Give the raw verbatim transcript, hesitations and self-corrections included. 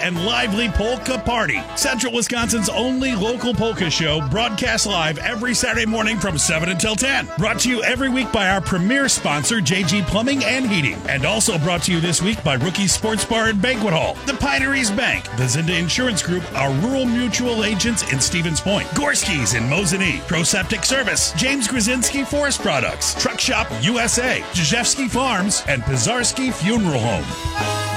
and lively polka party. Central Wisconsin's only local polka show, broadcast live every Saturday morning from seven until ten. Brought to you every week by our premier sponsor, J G Plumbing and Heating. And also brought to you this week by Rookie Sports Bar and Banquet Hall, the Pineries Bank, the Zinda Insurance Group, our rural mutual agents in Stevens Point, Gorski's in Mosinee, ProSeptic Service, James Krasinski Forest Products, Truck Shop U S A, Jajewski Farms, and Pizarski Funeral Home.